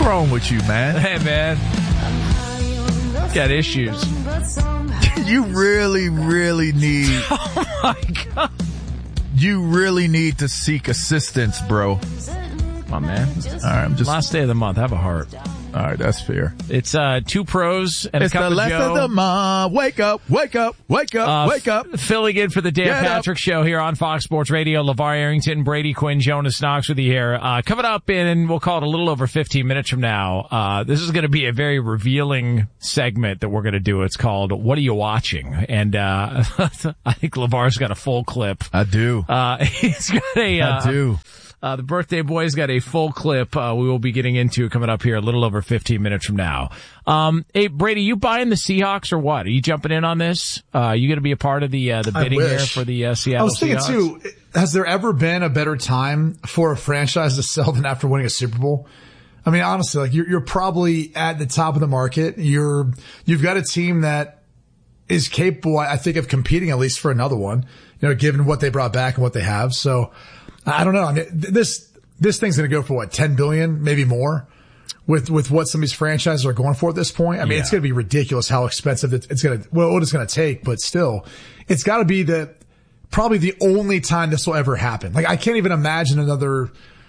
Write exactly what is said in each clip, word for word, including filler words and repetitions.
wrong with you, man? Hey, man. Got issues. You really, really need... Oh, my God. You really need to seek assistance, bro. Come on, man. All right, I'm just... Last day of the month. Have a heart. All right, that's fair. It's uh, two pros and it's a cup the of last Joe. of the month. Wake up, wake up, wake up, uh, wake up. Filling in for the Dan Get Patrick up. Show here on Fox Sports Radio. LeVar Arrington, Brady Quinn, Jonas Knox with you here. Uh, coming up in, we'll call it a little over fifteen minutes from now. Uh, this is going to be a very revealing segment that we're going to do. It's called What Are You Watching? And uh, I think LeVar's got a full clip. I do. Uh, he's got a... Uh, I do. Uh, the birthday boy's got a full clip uh, we will be getting into coming up here a little over fifteen minutes from now. Um, hey, Brady, you buying the Seahawks or what? Are you jumping in on this? Uh, you going to be a part of the uh, the bidding here for the uh, Seattle I was thinking, Seahawks? too, has there ever been a better time for a franchise to sell than after winning a Super Bowl? I mean, honestly, like you're, you're probably at the top of the market. You're, you've got a team that is capable, I think, of competing at least for another one, you know, given what they brought back and what they have. So, I don't know. I mean, this, this thing's going to go for what, ten billion, maybe more with, with what some of these franchises are going for at this point. I mean, yeah. it's going to be ridiculous how expensive it's going to, well, what it's going to take, but still, it's got to be the, probably the only time this will ever happen. Like, I can't even imagine another,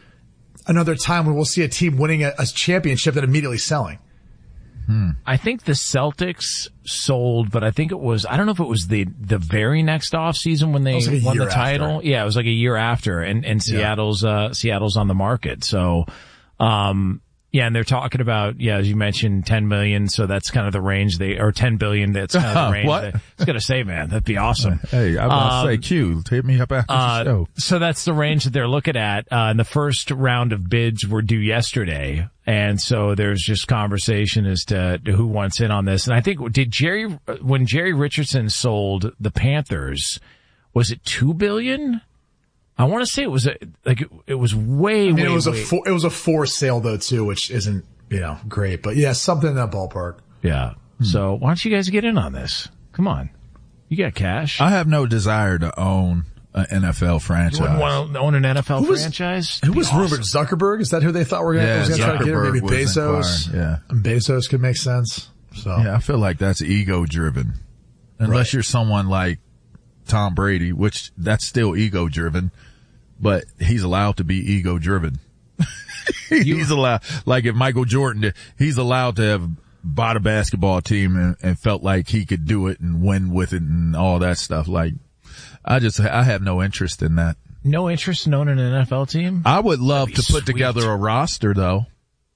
another time when we'll see a team winning a, a championship that immediately selling. Hmm. I think the Celtics sold, but I think it was, I don't know if it was the, the very next offseason when they like won the title. After. Yeah, it was like a year after and, and Seattle's, yeah. uh, Seattle's on the market. So, um, yeah, and they're talking about, yeah, as you mentioned, ten million. So that's kind of the range they, or ten billion. That's kind of the range. What? They, I was going to say, man, that'd be awesome. Hey, I was um, going to say, Q, hit me up after uh, the show. So that's the range that they're looking at. Uh, and the first round of bids were due yesterday. And so there's just conversation as to, to who wants in on this. And I think, did Jerry, when Jerry Richardson sold the Panthers, was it two billion? I want to say it was a, like, it, it was way, I mean, way, it was way. a for, it was a forced sale though too, which isn't, you know, great, but yeah, something in that ballpark. Yeah. Hmm. So why don't you guys get in on this? Come on. You got cash. I have no desire to own an N F L franchise. You wouldn't want to own an N F L who was, franchise? Who was awesome. rumored? Zuckerberg? Is that who they thought were going yeah, to try to get? Maybe Bezos. Inquiring. Yeah. And Bezos could make sense. So yeah, I feel like that's ego driven. Unless right. you're someone like Tom Brady, which that's still ego driven, but he's allowed to be ego driven. He's allowed, like if Michael Jordan did, he's allowed to have bought a basketball team and, and felt like he could do it and win with it and all that stuff. Like, I just, I have no interest in that. No interest in owning an N F L team? I would love to put sweet. together a roster though.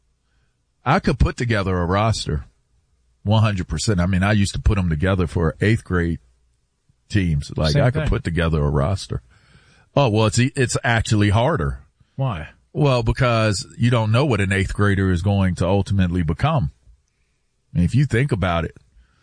I could put together a roster. one hundred percent. I mean, I used to put them together for eighth grade teams. Like Same I could thing. put together a roster. Oh, well, it's, it's actually harder. Why? Well, because you don't know what an eighth grader is going to ultimately become. I mean, if you think about it,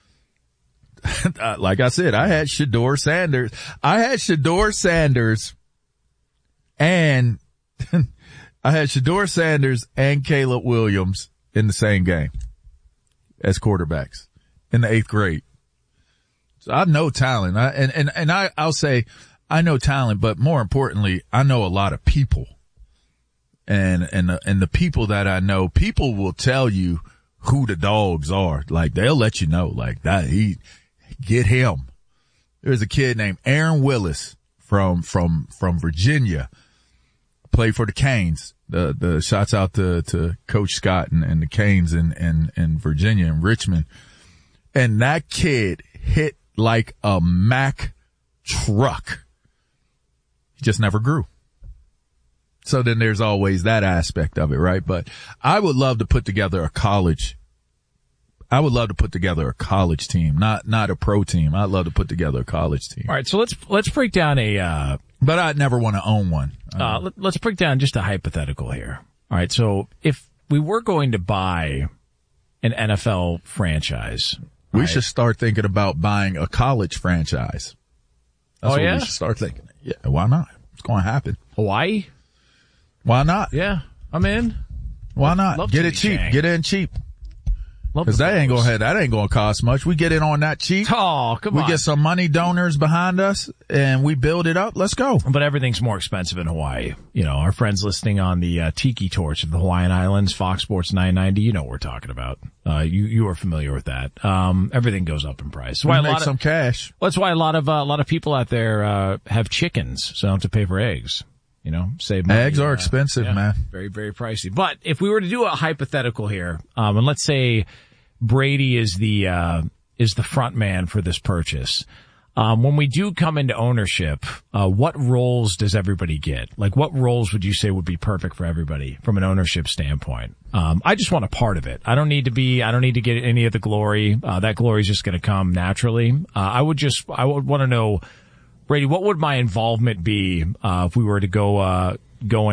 like I said, I had Shedeur Sanders. I had Shedeur Sanders and I had Shedeur Sanders and Caleb Williams in the same game as quarterbacks in the eighth grade. So I know talent. I, and, and, and I, I'll say I know talent, but more importantly, I know a lot of people. And, and, uh, and the people that I know, people will tell you who the dogs are. Like they'll let you know, like that, he, get him. There's a kid named Aaron Willis from, from, from Virginia, played for the Canes. The, the shots out to, to Coach Scott and, and the Canes in, in, in Virginia and Richmond. And that kid hit like a Mack truck. He just never grew. So then there's always that aspect of it, right? But I would love to put together a college. I would love to put together a college team, not, not a pro team. I'd love to put together a college team. All right. So let's, let's break down a, uh, but I'd never want to own one. uh, let, let's break down just a hypothetical here. All right. So if we were going to buy an N F L franchise, we right? should start thinking about buying a college franchise. That's Oh, what yeah? we should start thinking. Yeah. Why not? It's going to happen. Hawaii? Why not? Yeah. I'm in. Why not? Love Get to it be cheap. Chang. Get in cheap. Love Cause the that ain't photos. gonna have, that ain't gonna cost much. We get in on that cheap. Oh, come we on. get some money donors behind us and we build it up. Let's go. But everything's more expensive in Hawaii. You know, our friends listening on the uh, Tiki Torch of the Hawaiian Islands, Fox Sports nine ninety, you know what we're talking about. Uh, you, you are familiar with that. Um, everything goes up in price. That's We why a make lot of, some cash. well, that's why a lot of, uh, a lot of people out there, uh, have chickens, so they don't have to pay for eggs. You know, save money. Eggs are uh, expensive, yeah, man. Very, very pricey. But if we were to do a hypothetical here, um, and let's say Brady is the, uh, is the front man for this purchase. Um, when we do come into ownership, uh, what roles does everybody get? Like, what roles would you say would be perfect for everybody from an ownership standpoint? Um, I just want a part of it. I don't need to be, I don't need to get any of the glory. Uh, that glory is just going to come naturally. Uh, I would just, I would want to know, Brady, what would my involvement be, uh, if we were to go, uh, go